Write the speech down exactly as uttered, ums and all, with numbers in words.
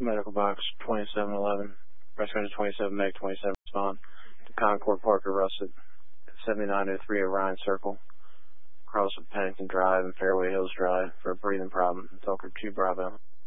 Medical box twenty-seven eleven. Rescue twenty-seven Meg twenty-seven respond to Concord Parker Russet at seventy-nine oh three Orion Circle, across of Pennington Drive and Fairway Hills Drive for a breathing problem. Talker two Bravo.